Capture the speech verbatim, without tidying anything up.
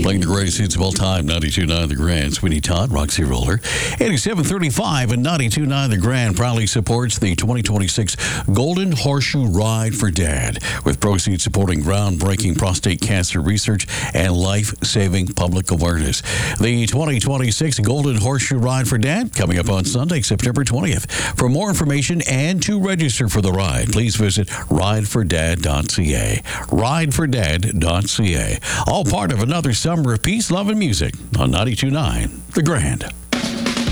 Playing the greatest hits of all time, ninety-two point nine The Grand. Sweeney Todd, Roxy Roller. eighty-seven thirty-five and ninety-two point nine The Grand proudly supports the twenty twenty-six Golden Horseshoe Ride for Dad, with proceeds supporting groundbreaking prostate cancer research and life-saving public awareness. The twenty twenty-six Golden Horseshoe Ride for Dad coming up on Sunday, September twentieth. For more information and to register for the ride, please visit ride for dad dot c a. ride for dad dot c a. All part of another summer of peace, love, and music on ninety-two point nine The Grand.